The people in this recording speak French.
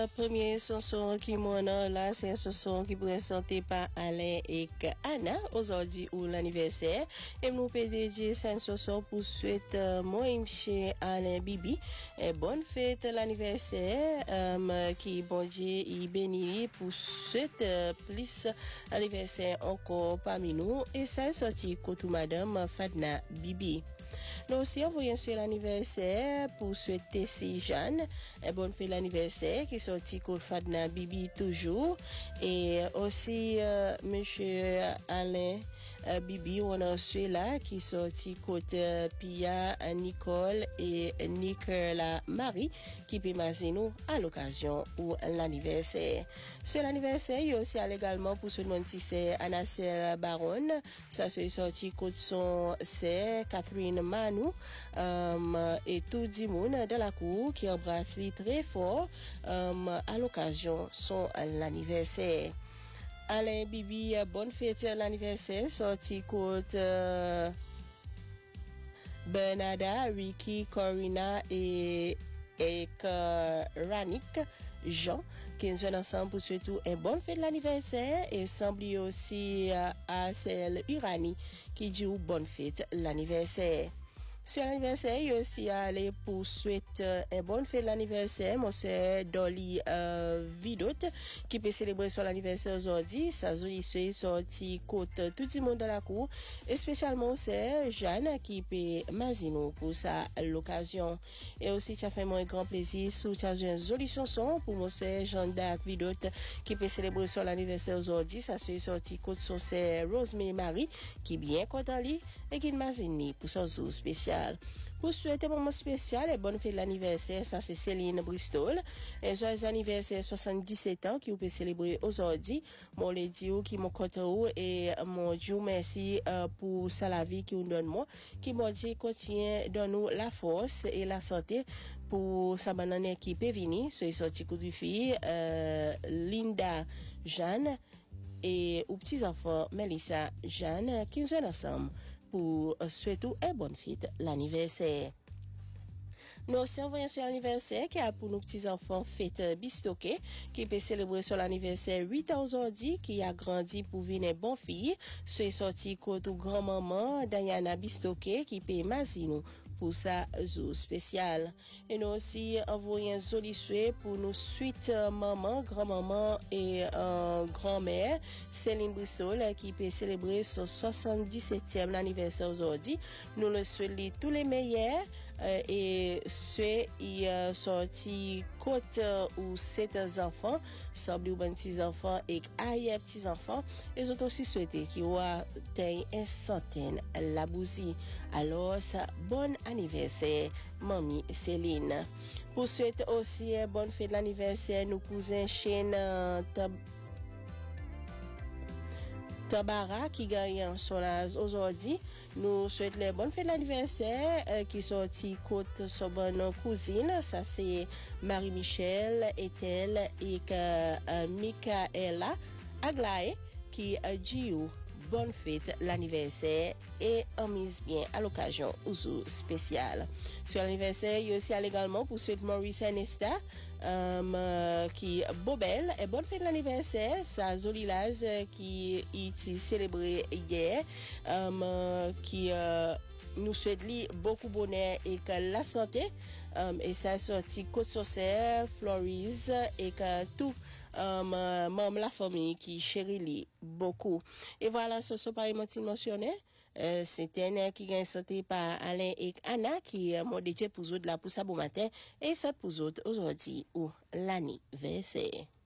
Premier chanson qui m'en a là, c'est une chanson qui présentée par Alain et Anna aujourd'hui ou l'anniversaire. Et nous PDG, c'est une chanson pour souhaiter moi chez Alain Bibi. Et bonne fête l'anniversaire, qui bon Dieu il bénit pour souhaiter plus anniversaire encore parmi nous. Et ça est sorti côté madame Fadna Bibi. Nous aussi envoyons sur l'anniversaire pour souhaiter si Jeanne et bonne fête l'anniversaire qui sorti côté Fadna Bibi toujours et aussi monsieur Alain Bibi on a celui-là qui sorti côté Pia Nicole et Nicolas Marie qui peut nous à l'occasion ou l'anniversaire. Sur l'anniversaire il y a aussi également pour ce monde qui c'est Anacel Baron ça c'est sorti côté son c'est Catherine Manou et tout le monde de la cour qui embrasse très fort à l'occasion son l'anniversaire. Alain Bibi, bonne fête l'anniversaire, sorti côte Bernada, Ricky, Corina et Ranik Jean qui sont ensemble pour surtout un bonne fête l'anniversaire et semble aussi à celle Irani qui dit bonne fête l'anniversaire. Sur l'anniversaire, il y a aussi allé pour souhaiter un bon fête l'anniversaire, mon sœur Dolly Vidot, qui peut célébrer son anniversaire aujourd'hui. Ça jolie sorti côté tout le monde dans la cour, et spécialement c'est Jeanne qui peut mazino pour sa l'occasion. Et aussi, ça fait moi un grand plaisir sous une jolie chanson pour mon sœur Jeanne d'Arc Vidot, qui peut célébrer son anniversaire aujourd'hui. Ça soit sorti côté son sœur Rosemary Marie, qui est bien content lui, et qui mazini pour son jour spécial. Pour souhaiter un moment spécial et bonne fête l'anniversaire, ça c'est Céline Bristol. Et joyeux anniversaire 77 ans qui vous peut célébrer aujourd'hui. Mon lady qui m'ont content et mon Dieu merci pour ça la vie qui nous donne moi. Qui m'a dit continue donne nous la force et la santé pour sa banane qui peut venir. C'est sorti coup de fille Linda Jeanne et aux petits enfants Melissa Jeanne qui sont ensemble pour souhaiter une bonne fête l'anniversaire. Nous aussi envoyons sur l'anniversaire qui a pour nos petits-enfants fête Bistoké qui peut célébrer son anniversaire 8 ans aujourd'hui qui a grandi pour venir une bonne fille. C'est sorti côté grand-maman Diana Bistoké qui peut mazino pour sa jour spécial. Et nous aussi envoyons un joli souhait pour nos suites maman, grand-maman et grand-mère Céline Bristol qui peut célébrer son 77e anniversaire aujourd'hui. Nous le souhaitons tous les meilleurs et ceux qui sorti côte ou 7 enfants, semble ou ben petits enfants et ailleurs petits enfants, ils ont aussi souhaité qu'il y ait une centaine la bousie. Alors ça bon anniversaire mamie Céline. Pour souhaiter aussi une bonne fête d'anniversaire nos cousins Chêne Tabara qui gagne son âge aujourd'hui. Nous souhaitons les bonnes fêtes d'anniversaire qui sorti côte son bonne cousine. Ça c'est Marie-Michel, Ethel et Michaela Aglaé qui a dit bonne fête l'anniversaire et en mise bien à l'occasion au jour spécial. Sur l'anniversaire, il y a aussi également pour souhaiter Maurice Ernesta qui Bobel et bonne fête l'anniversaire, sa jolie Laz qui est célébré hier qui nous souhaite beaucoup bonheur et que la santé et ça sorti côte sorcière Florise et que tout membre la famille qui chérit beaucoup. Et voilà, ce sont pas mentionné. C'était un qui gagne santé par Alain et Anna qui m'ont dédié pour eux de la pousse à bon matin et ça pour eux aujourd'hui ou l'anniversaire.